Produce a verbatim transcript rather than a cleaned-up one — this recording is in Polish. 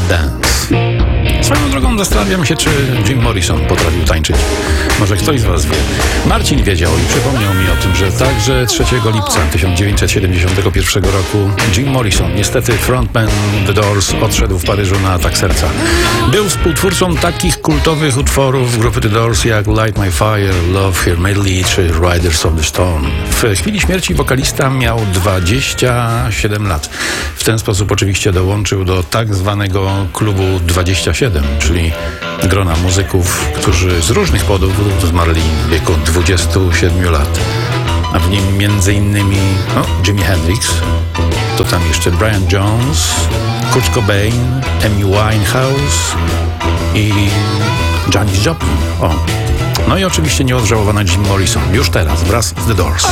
Dance. Swoją drogą zastanawiam się, czy Jim Morrison potrafił tańczyć. Może ktoś z was wie. Marcin wiedział i przypomniał mi o tym, że także trzeciego lipca tysiąc dziewięćset siedemdziesiątego pierwszego roku Jim Morrison, niestety frontman The Doors, odszedł w Paryżu na atak serca. Był współtwórcą takich kultowych utworów grupy The Doors jak Light My Fire, Love Here Medley czy Riders of the Storm. W chwili śmierci wokalista miał dwadzieścia siedem lat. W ten sposób oczywiście dołączył do tak zwanego klubu dwadzieścia siedem, czyli grona muzyków, którzy z różnych powodów zmarli w wieku dwudziestu siedmiu lat. A w nim między innymi no, Jimi Hendrix, to tam jeszcze Brian Jones, Kurt Cobain, Amy Winehouse i Janis Joplin. O. No i oczywiście nieodżałowana Jim Morrison, już teraz wraz z The Doors.